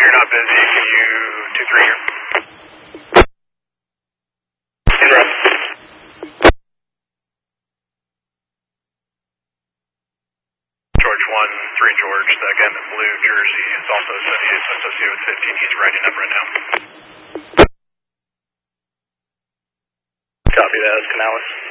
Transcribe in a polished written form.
you're not busy, can you 2-3 here? George 1, 3 George, the guy in the blue jersey is also associated with 15. He's writing up right now. Copy that, Canales.